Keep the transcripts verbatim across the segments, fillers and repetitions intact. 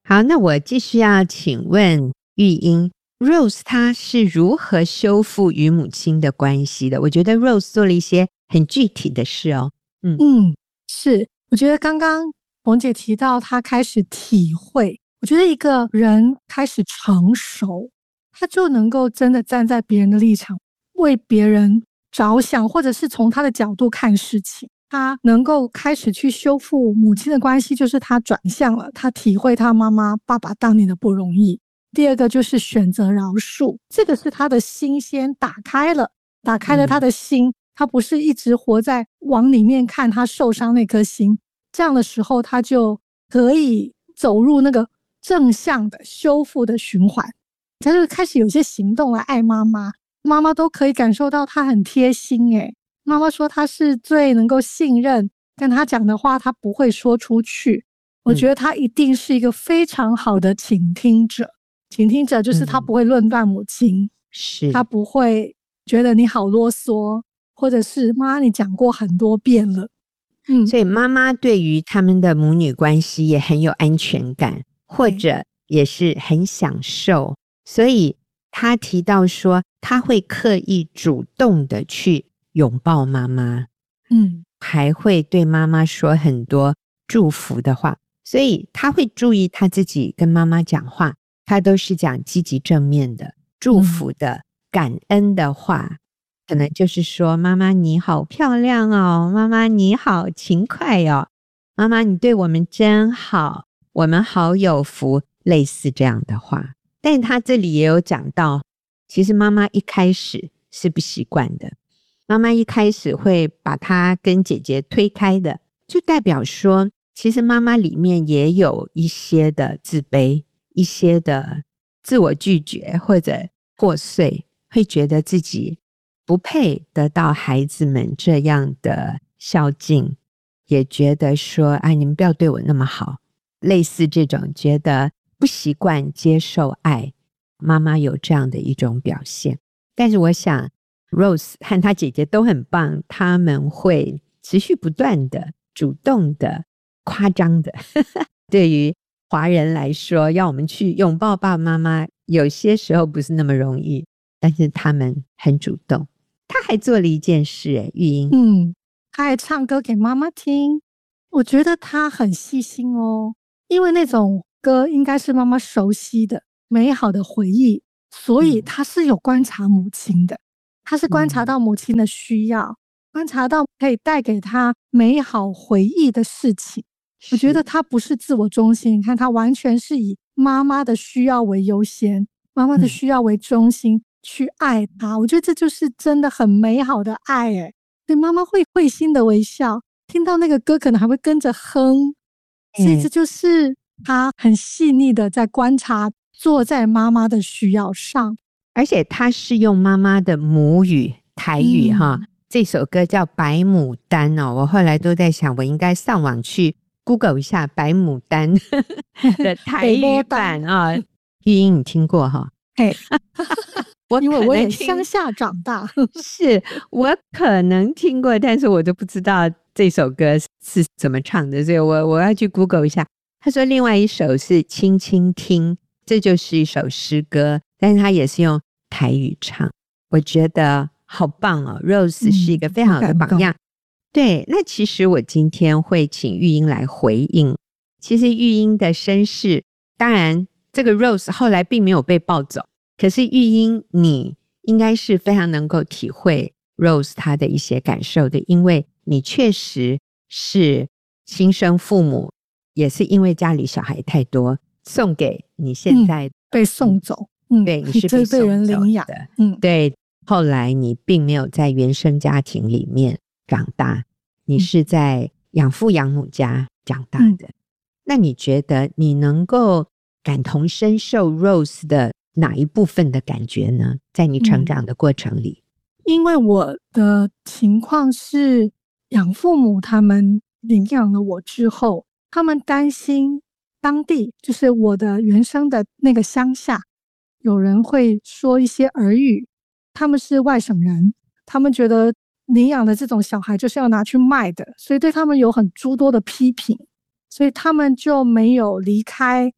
好，那我继续要请问玉英 Rose 她是如何修复与母亲的关系的？我觉得 Rose 做了一些很具体的事哦。 嗯嗯，是，我觉得刚刚冯姐提到她开始体会，我觉得一个人开始成熟，他就能够真的站在别人的立场，为别人着想，或者是从他的角度看事情。他能够开始去修复母亲的关系，就是他转向了，他体会他妈妈爸爸当年的不容易。第二个就是选择饶恕，这个是他的心先打开了，打开了他的心、嗯、他不是一直活在往里面看他受伤那颗心，这样的时候他就可以走入那个正向的修复的循环，他就开始有些行动来爱妈妈，妈妈都可以感受到他很贴心耶。妈妈说他是最能够信任，跟他讲的话他不会说出去。我觉得他一定是一个非常好的倾听者、嗯、倾听者就是他不会论断母亲、嗯、是他不会觉得你好啰嗦，或者是妈你讲过很多遍了。 嗯，所以妈妈对于他们的母女关系也很有安全感，或者也是很享受，所以他提到说他会刻意主动的去拥抱妈妈，嗯，还会对妈妈说很多祝福的话，所以他会注意他自己跟妈妈讲话，他都是讲积极正面的、祝福的、嗯、感恩的话，可能就是说妈妈你好漂亮哦，妈妈你好勤快哦，妈妈你对我们真好，我们好有福，类似这样的话。但他这里也有讲到，其实妈妈一开始是不习惯的，妈妈一开始会把她跟姐姐推开的，就代表说其实妈妈里面也有一些的自卑，一些的自我拒绝或者破碎，会觉得自己不配得到孩子们这样的孝敬，也觉得说哎，你们不要对我那么好，类似这种觉得不习惯接受爱，妈妈有这样的一种表现。但是我想Rose 和她姐姐都很棒，他们会持续不断的主动的夸张的对于华人来说要我们去拥抱爸爸妈妈有些时候不是那么容易，但是他们很主动。他还做了一件事耶，玉英嗯，他还唱歌给妈妈听，我觉得他很细心哦，因为那种歌应该是妈妈熟悉的美好的回忆，所以他是有观察母亲的，他是观察到母亲的需要、嗯、观察到可以带给他美好回忆的事情。我觉得他不是自我中心，你看他完全是以妈妈的需要为优先，妈妈的需要为中心、嗯、去爱他，我觉得这就是真的很美好的爱耶。对，妈妈会会心的微笑，听到那个歌可能还会跟着哼，所以这就是他很细腻的在观察，坐在妈妈的需要上， 而且他是用妈妈的母语台语、嗯、哈，这首歌叫白牡丹哦，我后来都在想我应该上网去 Google 一下白牡丹的台语版啊。玉英你听过哈？ 嘿我因为我也乡下长大是我可能听过，但是我都不知道这首歌是怎么唱的，所以我我要去 Google 一下。他说另外一首是轻轻听，这就是一首诗歌，但是他也是用台语唱，我觉得好棒哦。 Rose 是一个非常好的榜样、嗯、对，那其实我今天会请玉英来回应，其实玉英的身世，当然这个 Rose 后来并没有被抱走，可是玉英你应该是非常能够体会 Rose 她的一些感受的，因为你确实是亲生父母，也是因为家里小孩太多送给你现在、嗯、 被送走、嗯、 对，你是被送走的， 被人领养、 嗯、对，后来你并没有在原生家庭里面长大，你是在养父养母家长大的、嗯、那你觉得你能够感同身受 Rose 的哪一部分的感觉呢？在你成长的过程里、 嗯、因为我的情况是养父母他们领养了我之后，他们担心当地就是我的原生的那个乡下有人会说一些耳语，他们是外省人，他们觉得领养的这种小孩就是要拿去卖的，所以对他们有很诸多的批评，所以他们就没有离开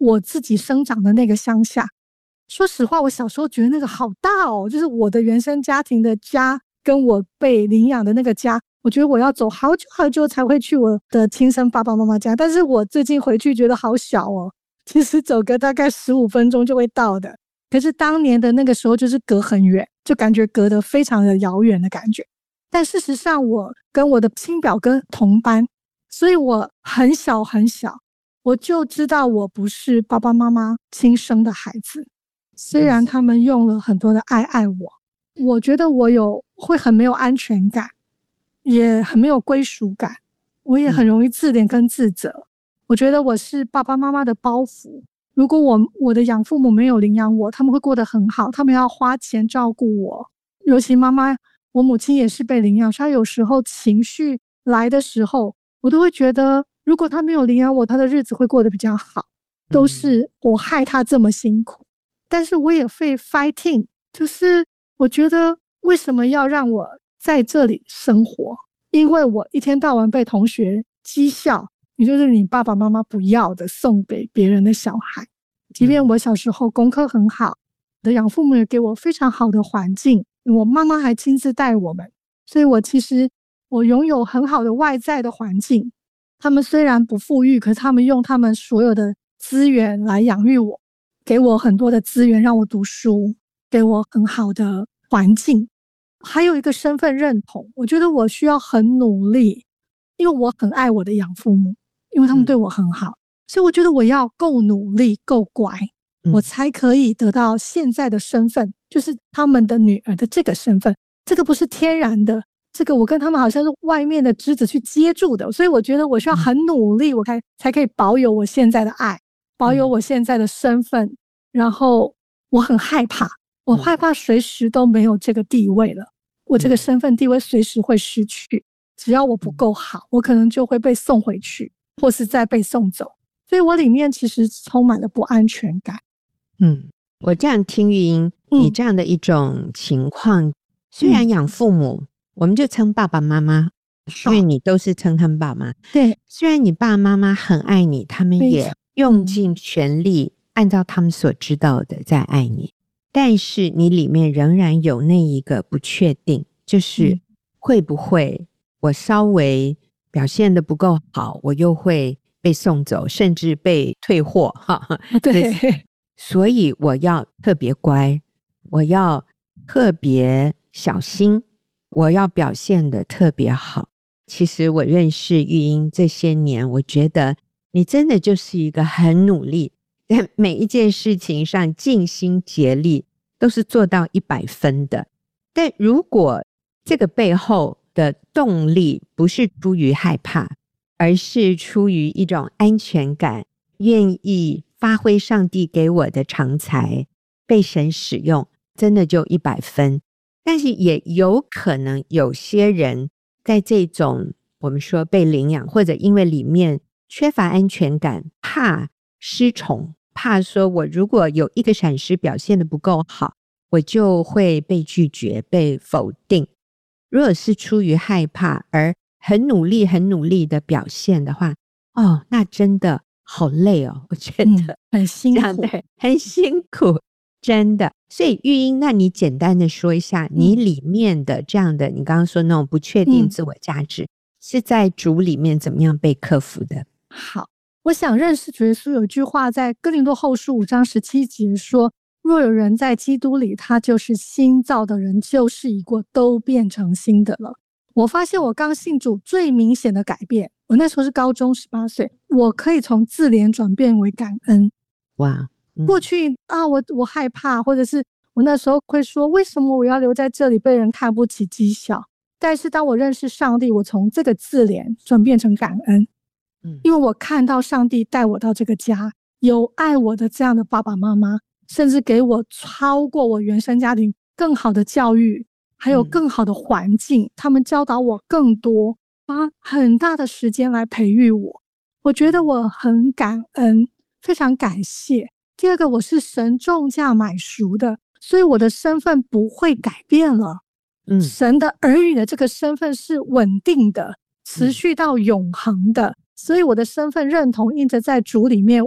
我自己生长的那个乡下。说实话，我小时候觉得那个好大哦，就是我的原生家庭的家跟我被领养的那个家，我觉得我要走好久好久才会去我的亲生爸爸妈妈家，但是我最近回去觉得好小哦，其实走个大概十五分钟就会到的，可是当年的那个时候就是隔很远，就感觉隔得非常的遥远的感觉。但事实上我跟我的亲表哥同班，所以我很小很小我就知道我不是爸爸妈妈亲生的孩子，虽然他们用了很多的爱爱我，我觉得我有会很没有安全感，也很没有归属感，我也很容易自怜跟自责。我觉得我是爸爸妈妈的包袱，如果我我的养父母没有领养我，他们会过得很好，他们要花钱照顾我，尤其妈妈，我母亲也是被领养，她有时候情绪来的时候，我都会觉得如果她没有领养我，她的日子会过得比较好，都是我害她这么辛苦。但是我也会 fighting， 就是我觉得为什么要让我在这里生活，因为我一天到晚被同学讥笑，也就是你爸爸妈妈不要的送给别人的小孩。即便我小时候功课很好，我的养父母也给我非常好的环境，我妈妈还亲自带我们，所以我其实我拥有很好的外在的环境。他们虽然不富裕，可是他们用他们所有的资源来养育我，给我很多的资源让我读书，给我很好的环境。还有一个身份认同，我觉得我需要很努力，因为我很爱我的养父母，因为他们对我很好，所以我觉得我要够努力够乖，我才可以得到现在的身份，就是他们的女儿的这个身份。这个不是天然的，这个我跟他们好像是外面的枝子去接住的，所以我觉得我需要很努力，我才才可以保有我现在的爱，保有我现在的身份。然后我很害怕，我害怕随时都没有这个地位了，我这个身份地位随时会失去，只要我不够好，我可能就会被送回去，或是再被送走。所以我里面其实充满了不安全感。 嗯，我这样听玉英，你这样的一种情况，嗯、虽然养父母、嗯、我们就称爸爸妈妈，因为你都是称他们爸妈。 对， 虽然你爸爸妈妈很爱你，他们也用尽全力按照他们所知道的在爱你，但是你里面仍然有那一个不确定，就是会不会我稍微表现得不够好，我又会被送走，甚至被退货。 对， 所以我要特别乖，我要特别小心，我要表现得特别好。其实我认识玉英这些年，我觉得你真的就是一个很努力，在每一件事情上尽心竭力，都是做到一百分的。但如果这个背后的动力不是出于害怕，而是出于一种安全感，愿意发挥上帝给我的长才，被神使用，真的就一百分。但是也有可能有些人在这种我们说被领养，或者因为里面缺乏安全感，怕失宠，怕说我如果有一个闪失表现得不够好，我就会被拒绝被否定。如果是出于害怕而很努力很努力的表现的话，哦，那真的好累哦，我觉得、嗯、 很辛苦， 很辛苦，真的。所以玉英，那你简单的说一下你里面的这样的、嗯、你刚刚说那种不确定自我价值、嗯、是在主里面怎么样被克服的？ 好，我想认识主耶稣有句话在哥林多后书五章十七节说，若有人在基督里，他就是新造的人，旧事已过，都变成新的了。我发现我刚信主最明显的改变，我那时候是高中十八岁，我可以从自怜转变为感恩。 哇、嗯、 过去啊，我我害怕，或者是我那时候会说为什么我要留在这里被人看不起讥笑，但是当我认识上帝，我从这个自怜转变成感恩、嗯、因为我看到上帝带我到这个家，有爱我的这样的爸爸妈妈，甚至给我超过我原生家庭更好的教育，还有更好的环境、嗯、他们教导我更多，花很大的时间来培育我，我觉得我很感恩，非常感谢。第二个，我是神重价买赎的，所以我的身份不会改变了、嗯、神的儿女的这个身份是稳定的，持续到永恒的、嗯、所以我的身份认同印着在主里面，我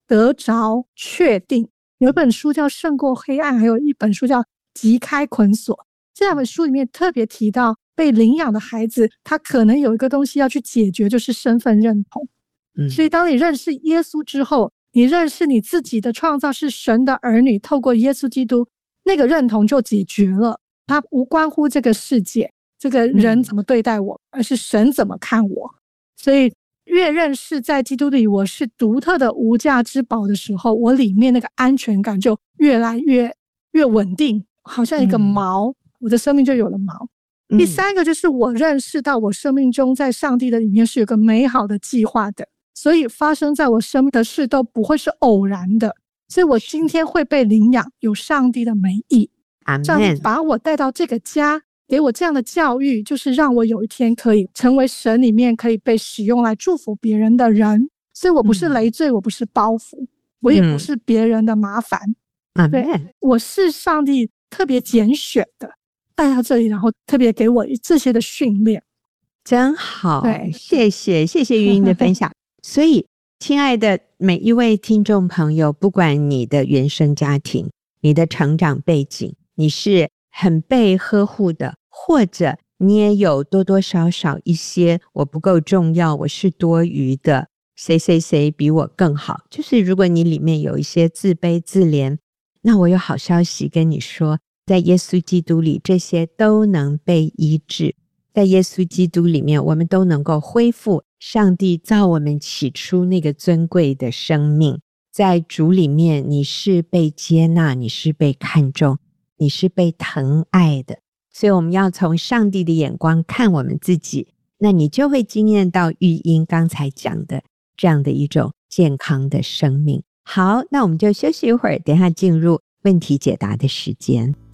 得着确定。有一本书叫《胜过黑暗》，还有一本书叫《击开捆锁》。这两本书里面特别提到，被领养的孩子他可能有一个东西要去解决，就是身份认同。嗯，所以当你认识耶稣之后，你认识你自己的创造是神的儿女，透过耶稣基督，那个认同就解决了。它无关乎这个世界这个人怎么对待我，而是神怎么看我。所以越认识在基督里我是独特的无价之宝的时候，我里面那个安全感就越来越越稳定，好像一个锚、嗯、我的生命就有了锚、嗯、第三个就是我认识到我生命中在上帝的里面是有个美好的计划的，所以发生在我生命的事都不会是偶然的，所以我今天会被领养有上帝的美意。上帝把我带到这个家，给我这样的教育，就是让我有一天可以成为神里面可以被使用来祝福别人的人。所以我不是累赘、嗯、我不是包袱，我也不是别人的麻烦、嗯、对，我是上帝特别拣选的带到这里，然后特别给我这些的训练。 真好，对，谢谢谢谢云云的分享所以亲爱的每一位听众朋友，不管你的原生家庭，你的成长背景，你是很被呵护的，或者你也有多多少少一些我不够重要，我是多余的，谁谁谁比我更好，就是如果你里面有一些自卑自怜，那我有好消息跟你说，在耶稣基督里这些都能被医治，在耶稣基督里面我们都能够恢复上帝造我们起初那个尊贵的生命。在主里面你是被接纳，你是被看重，你是被疼爱的，所以我们要从上帝的眼光看我们自己，那你就会经验到玉英刚才讲的这样的一种健康的生命。好，那我们就休息一会儿，等一下进入问题解答的时间。